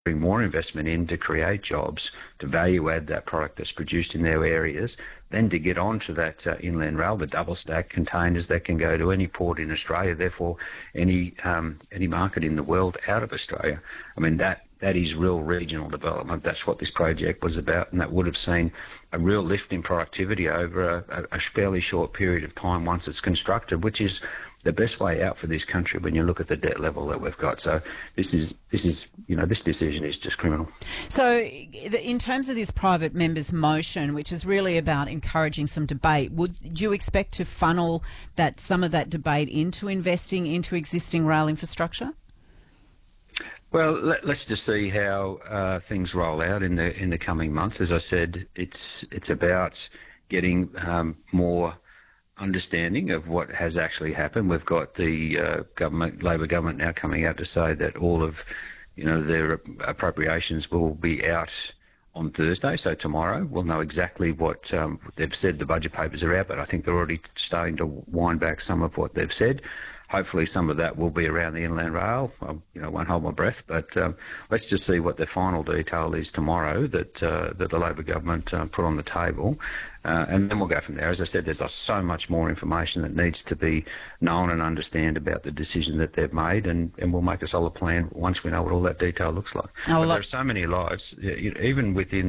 bring more investment in to create jobs, to value add that product that's produced in their areas, then to get onto that inland rail, the double stack containers that can go to any port in Australia, therefore any market in the world out of Australia. I mean, that is real regional development. That's what this project was about, and that would have seen a real lift in productivity over a fairly short period of time once it's constructed, which is the best way out for this country when you look at the debt level that we've got. So this decision is just criminal. So in terms of this private member's motion, which is really about encouraging some debate, would you expect to funnel some of that debate into investing into existing rail infrastructure? Well, let's just see how things roll out in the coming months. As I said, it's about getting more understanding of what has actually happened. We've got the Labor government now coming out to say that all of their appropriations will be out on Thursday, so tomorrow. We'll know exactly what they've said. The budget papers are out, but I think they're already starting to wind back some of what they've said. Hopefully some of that will be around the inland rail. I won't hold my breath, but let's just see what the final detail is tomorrow that the Labor government put on the table, and then we'll go from there. As I said, there's so much more information that needs to be known and understand about the decision that they've made, and we'll make a solid plan once we know what all that detail looks like. But there are so many lives, even within